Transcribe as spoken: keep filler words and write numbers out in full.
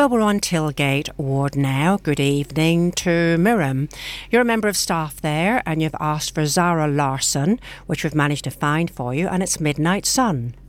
Well, we're on Tilgate Ward now. Good evening to Miriam. You're a member of staff there and you've asked for Zara Larson, which we've managed to find for you, and it's Midnight Sun.